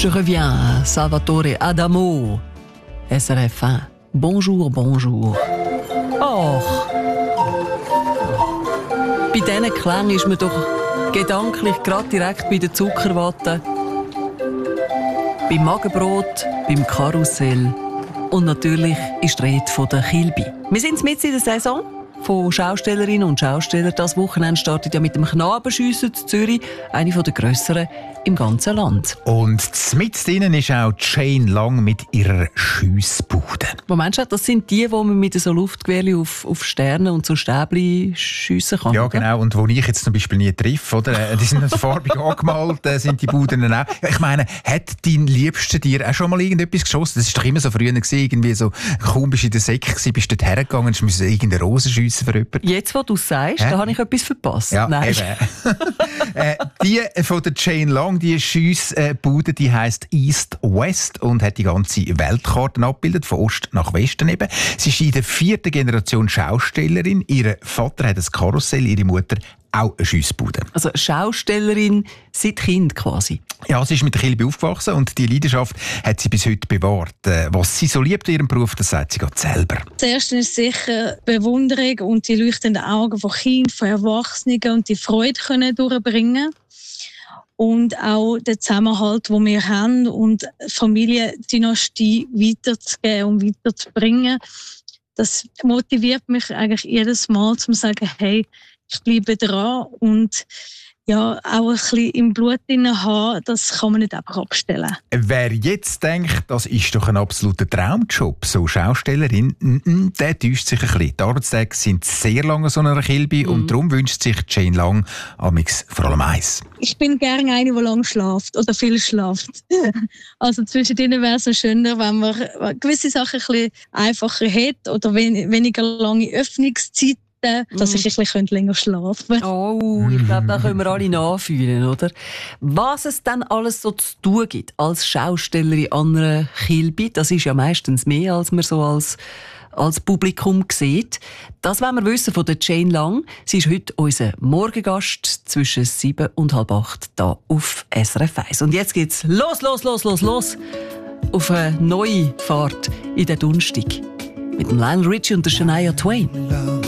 Je reviens, Salvatore Adamo. SRF 1. Bonjour, bonjour. Och. Bei diesen Klängen ist man doch gedanklich gerade direkt bei der Zuckerwatte, beim Magenbrot, beim Karussell und natürlich ist die Rede von der Kilbi. Wir sind mitten in der Saison von Schaustellerinnen und Schaustellern. Das Wochenende startet ja mit dem Knabenschiessen in Zürich, eine der grösseren im ganzen Land. Und mit drinnen ist auch Jane Lang mit ihrer Schiessbude. Moment, das sind die man mit so Luftgewehrchen auf Sterne und so Stäbchen schiessen kann? Ja, oder? genau. Und wo ich jetzt zum Beispiel nie treffe, oder? Die sind so farbig angemalt, sind die Buden auch. Ja, ich meine, hat dein Liebster dir auch schon mal irgendetwas geschossen? Das war doch immer so früher gewesen, irgendwie so, kaum bist du in der Säcke gewesen, bist du dort hergegangen und musst irgendeine Rose schiessen für jemanden. Jetzt, wo du es sagst, da habe ich etwas verpasst. Ja, nein. Die von der Jane Lang, die Schiessbude, die heisst East West und hat die ganze Weltkarte abgebildet, von Ost nach Westen eben. Sie ist in der 4. Generation Schaustellerin. Ihr Vater hat ein Karussell, ihre Mutter auch eine Schiessbude. Also Schaustellerin seit Kind quasi. Ja, sie ist mit der Kilbe aufgewachsen und die Leidenschaft hat sie bis heute bewahrt. Was sie so liebt in ihrem Beruf, das sagt sie gerade selber. Das Erste ist sicher Bewunderung und die leuchtenden Augen von Kindern, von Erwachsenen und die Freude können durchbringen. Und auch der Zusammenhalt, den wir haben und Familiendynastie weiterzugeben und weiterzubringen. Das motiviert mich eigentlich jedes Mal, zu sagen, hey, ich bleibe dran und ja, auch ein bisschen im Blut drin haben, das kann man nicht einfach abstellen. Wer jetzt denkt, das ist doch ein absoluter Traumjob, so Schaustellerin, der täuscht sich ein bisschen. Die Arbeitstage sind sehr lang an so einer Kilbe und darum wünscht sich Jane Lang amigs vor allem eins. Ich bin gerne eine, die lange schläft oder viel schläft. Also zwischen denen wäre es schöner, wenn man gewisse Sachen ein bisschen einfacher hat oder weniger lange Öffnungszeit, dass ich ein bisschen länger schlafen könnte. Oh, ich glaube, da können wir alle nachfühlen, oder? Was es dann alles so zu tun gibt als Schaustellerin an einer Kilbe, das ist ja meistens mehr, als man so als Publikum sieht. Das wollen wir wissen von der Jane Lang. Sie ist heute unser Morgengast zwischen 7 und halb 8 hier auf SRF 1. Und jetzt geht's los auf eine neue Fahrt in den Donnerstag mit dem Lionel Richie und der Shania Twain.